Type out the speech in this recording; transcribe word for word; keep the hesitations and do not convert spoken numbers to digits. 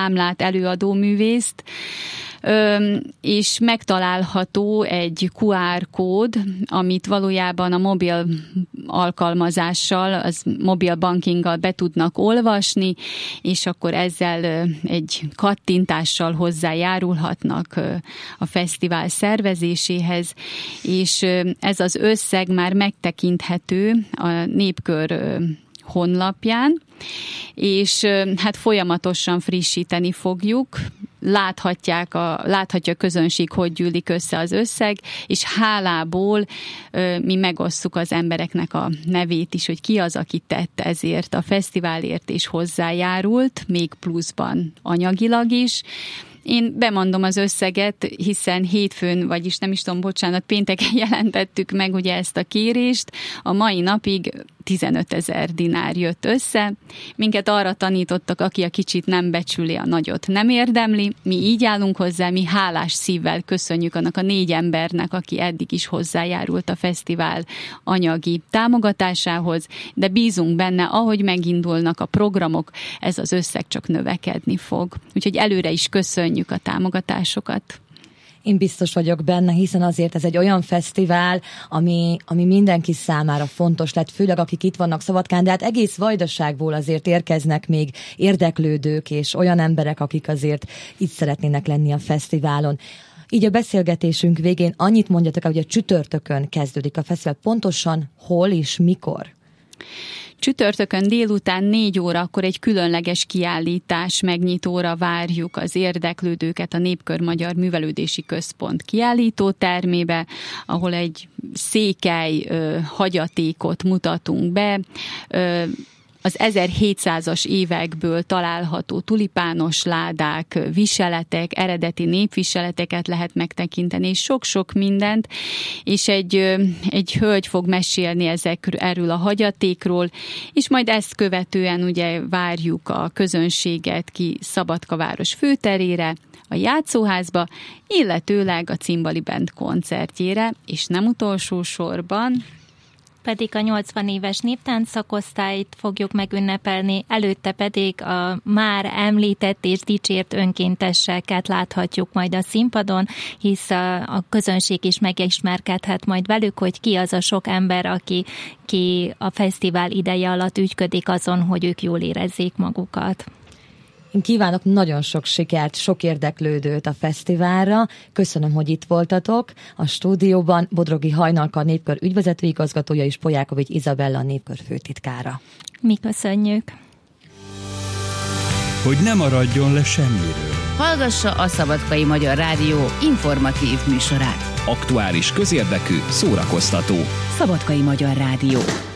számlát, előadóművészt, és megtalálható egy kú ár kód, amit valójában a mobil alkalmazással, az mobil bankinggal be tudnak olvasni, és akkor ezzel egy kattintással hozzájárulhatnak a fesztivál szervezéséhez, és ez az összeg már megtekinthető a Népkör honlapján, és hát folyamatosan frissíteni fogjuk. Láthatják a, láthatja a közönség, hogy gyűlik össze az összeg, és hálából ö, mi megosszuk az embereknek a nevét is, hogy ki az, aki tett ezért a fesztiválért, és hozzájárult, még pluszban anyagilag is. Én bemondom az összeget, hiszen hétfőn, vagyis nem is tudom, bocsánat, pénteken jelentettük meg ugye ezt a kérést, a mai napig tizenötezer dinár jött össze. Minket arra tanítottak, aki a kicsit nem becsüli, a nagyot nem érdemli. Mi így állunk hozzá, mi hálás szívvel köszönjük annak a négy embernek, aki eddig is hozzájárult a fesztivál anyagi támogatásához, de bízunk benne, ahogy megindulnak a programok, ez az összeg csak növekedni fog. Úgyhogy előre is köszönjük a támogatásokat. Én biztos vagyok benne, hiszen azért ez egy olyan fesztivál, ami, ami mindenki számára fontos lett, főleg akik itt vannak Szabadkán, de hát egész Vajdaságból azért érkeznek még érdeklődők és olyan emberek, akik azért itt szeretnének lenni a fesztiválon. Így a beszélgetésünk végén annyit mondjatok el, hogy a csütörtökön kezdődik a fesztivál. Pontosan hol és mikor? Csütörtökön délután négy órakor egy különleges kiállítás megnyitóra várjuk az érdeklődőket a Népkör Magyar Művelődési Központ kiállító termébe, ahol egy székely ö, hagyatékot mutatunk be, ö, az ezerhétszázas évekből található tulipános ládák, viseletek, eredeti népviseleteket lehet megtekinteni, és sok-sok mindent, és egy, egy hölgy fog mesélni ezek, erről a hagyatékról, és majd ezt követően ugye várjuk a közönséget ki Szabadkaváros főterére, a játszóházba, illetőleg a Cimbali Band koncertjére, és nem utolsó sorban pedig a nyolcvan éves néptánc szakosztályt fogjuk megünnepelni, előtte pedig a már említett és dicsért önkénteseket láthatjuk majd a színpadon, hisz a, a közönség is megismerkedhet majd velük, hogy ki az a sok ember, aki ki a fesztivál ideje alatt ügyködik azon, hogy ők jól érezzék magukat. Én kívánok nagyon sok sikert, sok érdeklődőt a fesztiválra. Köszönöm, hogy itt voltatok. A stúdióban Bodrogi Hajnalka, a Népkör ügyvezető igazgatója, és Polyákovics Izabella, a Népkör főtitkára. Mi köszönjük. Hogy ne maradjon le semmiről. Hallgassa a Szabadkai Magyar Rádió informatív műsorát. Aktuális, közérdekű, szórakoztató. Szabadkai Magyar Rádió.